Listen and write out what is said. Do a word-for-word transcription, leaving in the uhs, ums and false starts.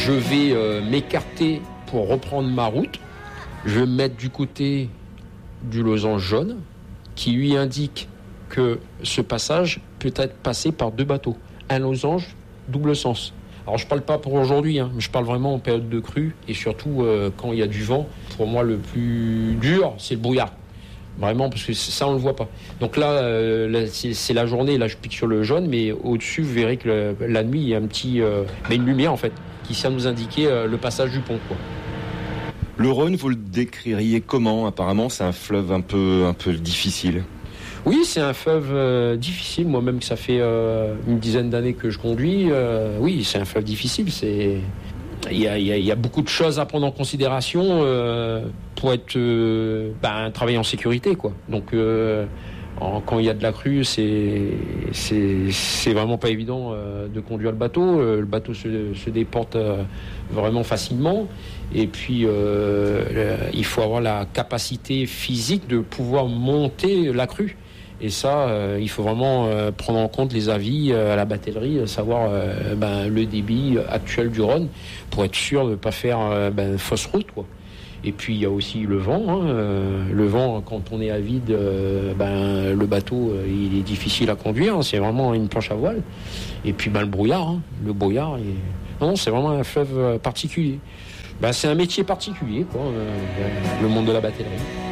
je vais euh, m'écarter pour reprendre ma route. Je vais me mettre du côté du losange jaune qui lui indique que ce passage peut être passé par deux bateaux. Un losange, double sens. Alors je ne parle pas pour aujourd'hui, hein, mais je parle vraiment en période de crue et surtout euh, quand il y a du vent. Pour moi, le plus dur, c'est le brouillard. Vraiment, parce que ça, on ne le voit pas. Donc là, euh, là c'est, c'est la journée, là je pique sur le jaune, mais au-dessus, vous verrez que le, la nuit, il y a un petit, euh, mais une lumière en fait, qui sert à nous indiquer euh, le passage du pont, quoi. Le Rhône, vous le décririez comment ? Apparemment, c'est un fleuve un peu, un peu difficile. Oui, c'est un fleuve euh, difficile. Moi-même, que ça fait euh, une dizaine d'années que je conduis. Euh, oui, c'est un fleuve difficile. C'est... Il y a, il y a, il y a beaucoup de choses à prendre en considération euh, pour être euh, ben, travailler en sécurité, quoi. Donc, euh, en, quand il y a de la crue, c'est, c'est, c'est vraiment pas évident euh, de conduire le bateau. Euh, le bateau se, se déporte euh, vraiment facilement. Et puis, euh, il faut avoir la capacité physique de pouvoir monter la crue. Et ça, euh, il faut vraiment euh, prendre en compte les avis euh, à la batellerie, savoir euh, ben, le débit actuel du Rhône pour être sûr de ne pas faire euh, ben, fausse route, quoi. Et puis, il y a aussi le vent. Hein, euh, le vent, quand on est à vide, euh, ben, le bateau, euh, il est difficile à conduire. Hein, c'est vraiment une planche à voile. Et puis, ben, le brouillard. Hein, le brouillard, il... non, c'est vraiment un fleuve particulier. Ben, c'est un métier particulier, quoi, euh, le monde de la batellerie.